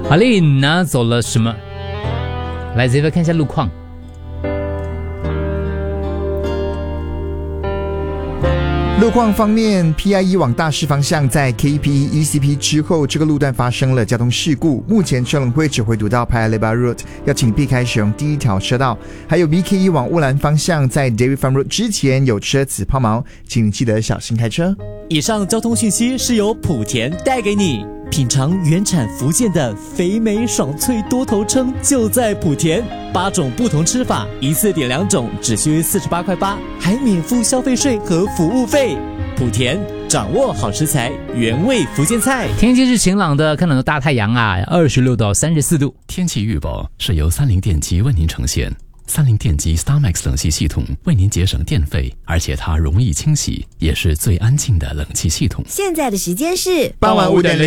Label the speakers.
Speaker 1: 好嘞，拿走了什么？来，这边看一下路况。
Speaker 2: 路况方面 ，PIE 往大市方向在 KPE-ECP 之后，这个路段发生了交通事故，目前车龙会只会堵到 Paya Lebar Road， 要请避开使用第一条车道。还有 BKE 往乌兰方向在 David Farm Road 之前有车子抛锚，请记得小心开车。
Speaker 3: 以上交通讯息是由莆田带给你。品尝原产福建的肥美爽脆多头称就在莆田，8种不同吃法，一次点2种，只需48块8，还免付消费税和服务费。莆田掌握好食材，原味福建菜。
Speaker 1: 天气是晴朗的，看到大太阳啊，26到34度。
Speaker 4: 天气预报是由三菱电机为您呈现。三菱电机 StarMax 冷气系统为您节省电费，而且它容易清洗，也是最安静的冷气系统。
Speaker 5: 现在的时间是
Speaker 2: 傍晚5点